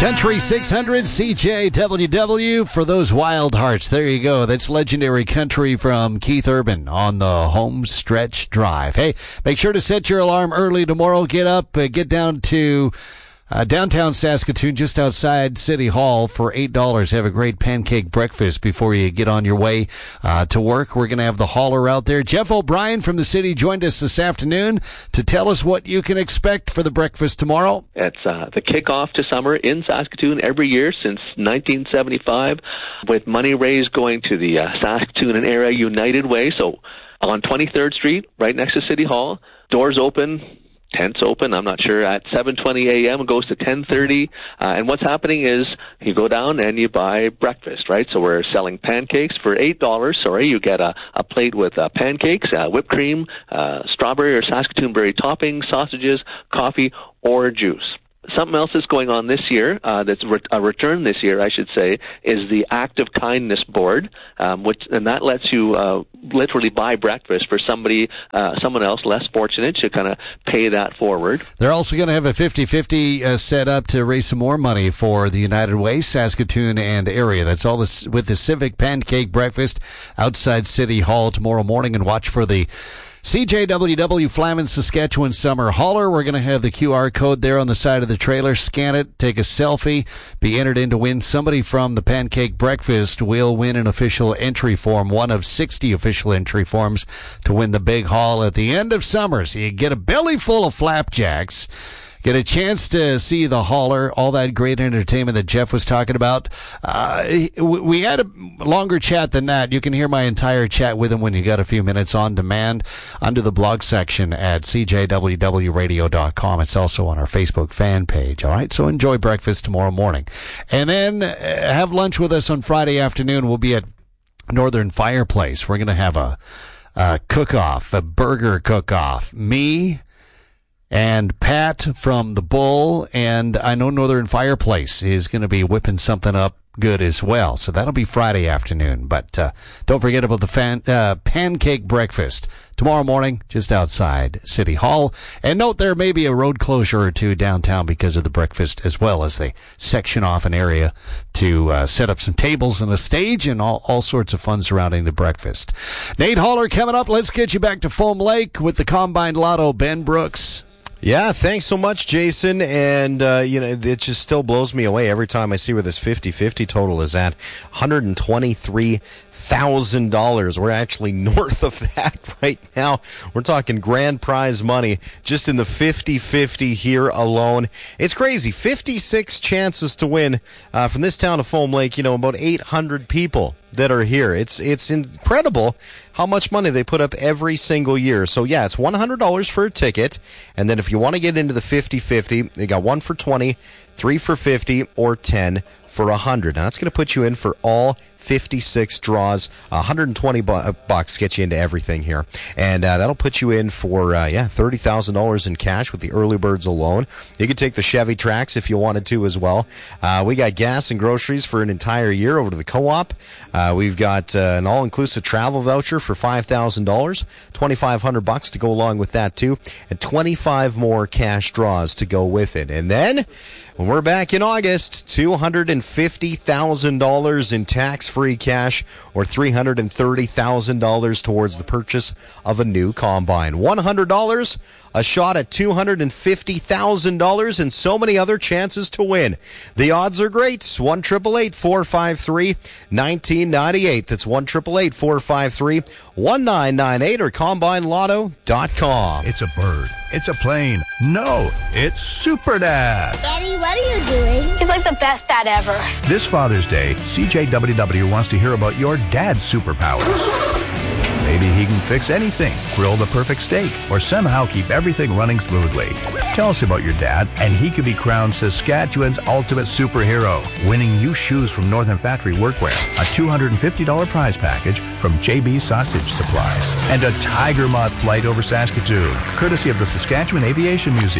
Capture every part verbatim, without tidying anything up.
Country six hundred C J W W for those wild hearts. There you go. That's legendary country from Keith Urban on the home stretch drive. Hey, make sure to set your alarm early tomorrow. Get up, uh, get down to Uh, downtown Saskatoon, just outside City Hall, for eight dollars. Have a great pancake breakfast before you get on your way uh, to work. We're going to have the hauler out there. Jeff O'Brien from the city joined us this afternoon to tell us what you can expect for the breakfast tomorrow. It's uh, the kickoff to summer in Saskatoon every year since nineteen seventy-five, with money raised going to the uh, Saskatoon and Area United Way. So on twenty-third Street, right next to City Hall, doors open. Tents open, I'm not sure, at seven twenty a.m. It goes to ten thirty. Uh, and what's happening is you go down and you buy breakfast, right? So we're selling pancakes for eight dollars. Sorry, you get a, a plate with uh, pancakes, uh, whipped cream, uh, strawberry or Saskatoon berry toppings, sausages, coffee, or juice. Something else that's going on this year, uh, that's re- a return this year, I should say, is the Act of Kindness Board, um, which and that lets you uh, literally buy breakfast for somebody, uh, someone else less fortunate to kind of pay that forward. They're also going to have a fifty-fifty uh, set up to raise some more money for the United Way, Saskatoon and area. That's all this with the Civic Pancake Breakfast outside City Hall tomorrow morning, and watch for the C J W W Flamin, Saskatchewan Summer Hauler. We're going to have the Q R code there on the side of the trailer. Scan it, take a selfie, be entered in to win. Somebody from the Pancake Breakfast will win an official entry form, one of sixty official entry forms to win the big haul at the end of summer. So you get a belly full of flapjacks, get a chance to see the hauler, all that great entertainment that Jeff was talking about. Uh, we had a longer chat than that. You can hear my entire chat with him when you got a few minutes on demand under the blog section at c j w w radio dot com. It's also on our Facebook fan page. All right, so enjoy breakfast tomorrow morning. And then uh, have lunch with us on Friday afternoon. We'll be at Northern Fireplace. We're going to have a, a cook-off, a burger cook-off. Me and Pat from the Bull, and I know Northern Fireplace is going to be whipping something up good as well. So that'll be Friday afternoon. But uh, don't forget about the fan, uh, pancake breakfast tomorrow morning just outside City Hall. And note there may be a road closure or two downtown because of the breakfast, as well as they section off an area to uh, set up some tables and a stage and all, all sorts of fun surrounding the breakfast. Nate Haller coming up. Let's get you back to Foam Lake with the Combine Lotto. Ben Brooks. Yeah, thanks so much, Jason. And, uh, you know, it just still blows me away every time I see where this fifty-fifty total is at. one hundred twenty-three thousand dollars. We're actually north of that right now. We're talking grand prize money just in the fifty-fifty here alone. It's crazy. fifty-six chances to win uh, from this town of Foam Lake. You know, about eight hundred people that are here. It's it's incredible how much money they put up every single year. So, yeah, it's one hundred dollars for a ticket. And then if you want to get into the fifty-fifty, they got one for twenty, three for fifty, or ten for one hundred. Now, that's going to put you in for all fifty-six draws. one hundred twenty bucks gets you into everything here. And uh, that'll put you in for, uh, yeah, thirty thousand dollars in cash with the early birds alone. You could take the Chevy Trax if you wanted to as well. Uh, we got gas and groceries for an entire year over to the co-op. Uh, we've got uh, an all-inclusive travel voucher for five thousand dollars, twenty-five hundred bucks to go along with that too, and twenty-five more cash draws to go with it. And then when we're back in August, two hundred fifty thousand dollars in tax-free cash or three hundred thirty thousand dollars towards the purchase of a new combine. one hundred dollars, a shot at two hundred fifty thousand dollars, and so many other chances to win. The odds are great. one eight eight eight, four five three, one nine nine eight. That's one eight eight eight, four five three, one nine nine eight or combine lotto dot com. It's a bird. It's a plane. No, it's Super Dad. Daddy, what are you doing? He's like the best dad ever. This Father's Day, C J W W wants to hear about your dad's superpowers. Maybe he can fix anything, grill the perfect steak, or somehow keep everything running smoothly. Tell us about your dad, and he could be crowned Saskatchewan's ultimate superhero, winning you shoes from Northern Factory Workwear, a two hundred fifty dollars prize package from J B Sausage Supplies, and a Tiger Moth flight over Saskatoon, courtesy of the Saskatchewan Aviation Museum.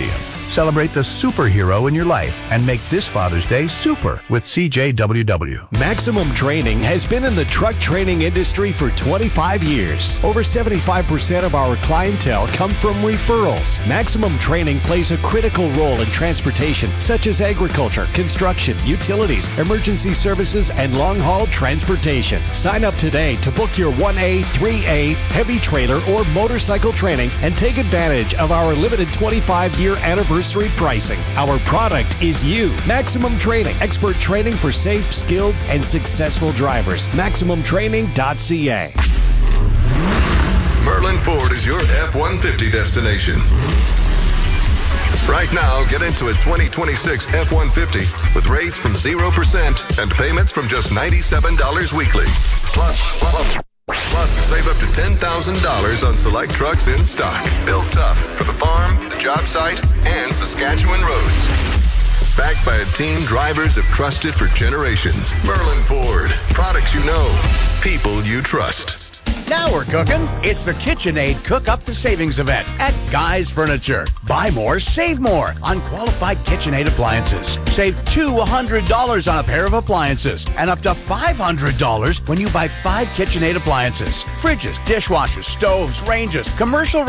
Celebrate the superhero in your life and make this Father's Day super with C J W W. Maximum Training has been in the truck training industry for twenty-five years. Over seventy-five percent of our clientele come from referrals. Maximum Training plays a critical role in transportation, such as agriculture, construction, utilities, emergency services, and long-haul transportation. Sign up today to book your one A, three A, heavy trailer, or motorcycle training and take advantage of our limited twenty-five year anniversary pricing. Our product is you. Maximum Training. Expert training for safe, skilled, and successful drivers. maximum training dot c a. Merlin Ford is your F one fifty destination. Right now, get into a twenty twenty-six F one fifty with rates from zero percent and payments from just ninety-seven dollars weekly. Plus, plus, plus save up to ten thousand dollars on select trucks in stock. Built tough for the farm, the job site, and Saskatchewan roads. Backed by a team drivers have trusted for generations. Merlin Ford. Products you know. People you trust. Now we're cooking. It's the KitchenAid Cook Up the Savings event at Guy's Furniture. Buy more, save more on qualified KitchenAid appliances. Save two hundred dollars on a pair of appliances and up to five hundred dollars when you buy five KitchenAid appliances. Fridges, dishwashers, stoves, ranges, commercial